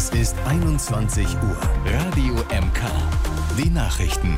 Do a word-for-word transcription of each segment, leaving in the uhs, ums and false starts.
Es ist einundzwanzig Uhr. Radio M K. Die Nachrichten.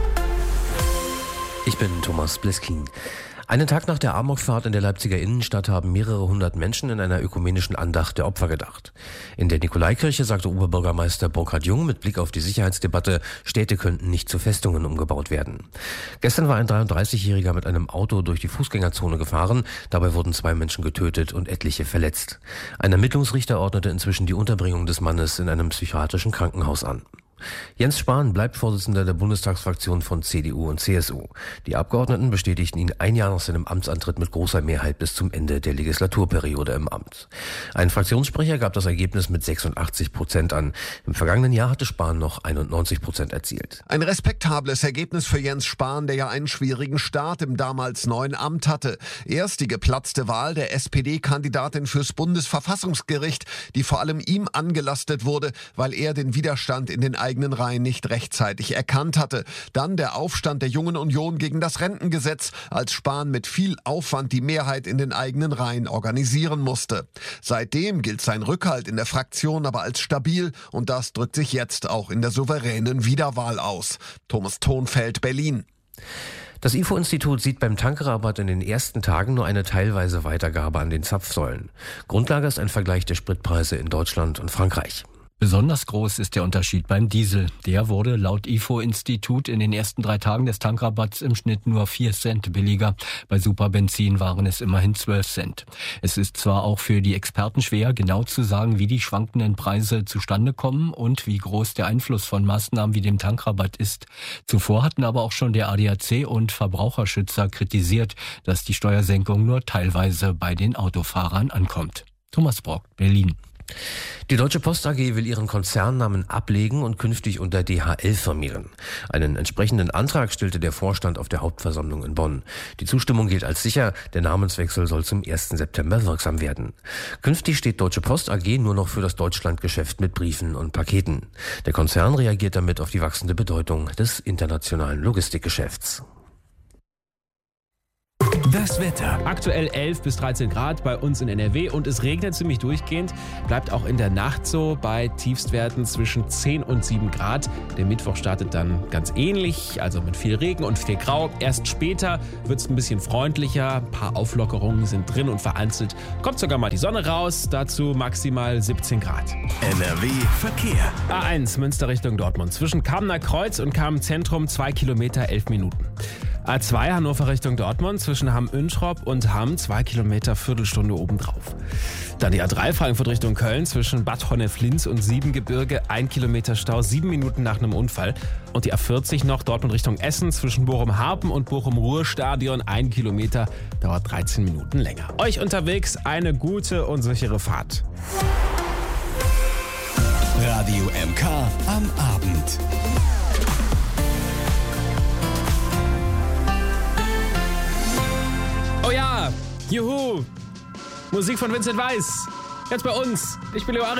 Ich bin Thomas Bleskin. Einen Tag nach der Amokfahrt in der Leipziger Innenstadt haben mehrere hundert Menschen in einer ökumenischen Andacht der Opfer gedacht. In der Nikolaikirche sagte Oberbürgermeister Burkhard Jung mit Blick auf die Sicherheitsdebatte, Städte könnten nicht zu Festungen umgebaut werden. Gestern war ein dreiunddreißigjähriger mit einem Auto durch die Fußgängerzone gefahren. Dabei wurden zwei Menschen getötet und etliche verletzt. Ein Ermittlungsrichter ordnete inzwischen die Unterbringung des Mannes in einem psychiatrischen Krankenhaus an. Jens Spahn bleibt Vorsitzender der Bundestagsfraktion von C D U und C S U. Die Abgeordneten bestätigten ihn ein Jahr nach seinem Amtsantritt mit großer Mehrheit bis zum Ende der Legislaturperiode im Amt. Ein Fraktionssprecher gab das Ergebnis mit sechsundachtzig Prozent an. Im vergangenen Jahr hatte Spahn noch einundneunzig Prozent erzielt. Ein respektables Ergebnis für Jens Spahn, der ja einen schwierigen Start im damals neuen Amt hatte. Erst die geplatzte Wahl der S P D-Kandidatin fürs Bundesverfassungsgericht, die vor allem ihm angelastet wurde, weil er den Widerstand in den eigenen Reihen nicht rechtzeitig erkannt hatte. Dann der Aufstand der Jungen Union gegen das Rentengesetz, als Spahn mit viel Aufwand die Mehrheit in den eigenen Reihen organisieren musste. Seitdem gilt sein Rückhalt in der Fraktion aber als stabil und das drückt sich jetzt auch in der souveränen Wiederwahl aus. Thomas Thonfeld, Berlin. Das I F O-Institut sieht beim Tankrabatt in den ersten Tagen nur eine teilweise Weitergabe an den Zapfsäulen. Grundlage ist ein Vergleich der Spritpreise in Deutschland und Frankreich. Besonders groß ist der Unterschied beim Diesel. Der wurde laut I F O-Institut in den ersten drei Tagen des Tankrabatts im Schnitt nur vier Cent billiger. Bei Superbenzin waren es immerhin zwölf Cent. Es ist zwar auch für die Experten schwer, genau zu sagen, wie die schwankenden Preise zustande kommen und wie groß der Einfluss von Maßnahmen wie dem Tankrabatt ist. Zuvor hatten aber auch schon der A D A C und Verbraucherschützer kritisiert, dass die Steuersenkung nur teilweise bei den Autofahrern ankommt. Thomas Brock, Berlin. Die Deutsche Post A G will ihren Konzernnamen ablegen und künftig unter D H L firmieren. Einen entsprechenden Antrag stellte der Vorstand auf der Hauptversammlung in Bonn. Die Zustimmung gilt als sicher, der Namenswechsel soll zum ersten September wirksam werden. Künftig steht Deutsche Post A G nur noch für das Deutschlandgeschäft mit Briefen und Paketen. Der Konzern reagiert damit auf die wachsende Bedeutung des internationalen Logistikgeschäfts. Das Wetter. Aktuell elf bis dreizehn Grad bei uns in N R W und es regnet ziemlich durchgehend. Bleibt auch in der Nacht so bei Tiefstwerten zwischen zehn und sieben Grad. Der Mittwoch startet dann ganz ähnlich, also mit viel Regen und viel Grau. Erst später wird es ein bisschen freundlicher. Ein paar Auflockerungen sind drin und vereinzelt kommt sogar mal die Sonne raus. Dazu maximal siebzehn Grad. N R W Verkehr. A eins Münster Richtung Dortmund. Zwischen Kamener Kreuz und Kamen-Zentrum zwei Kilometer, elf Minuten. A zwei Hannover Richtung Dortmund zwischen Hamm-Üntrop und Hamm zwei Kilometer, Viertelstunde obendrauf. Dann die A drei Frankfurt Richtung Köln zwischen Bad Honnef-Linz und Siebengebirge, ein Kilometer Stau, sieben Minuten nach einem Unfall. Und die A vierzig noch Dortmund Richtung Essen zwischen Bochum-Hafen und Bochum-Ruhr-Stadion, ein Kilometer, dauert dreizehn Minuten länger. Euch unterwegs eine gute und sichere Fahrt. Radio M K am Abend. Oh ja, juhu, Musik von Vincent Weiss, jetzt bei uns. Ich bin Leo Ari.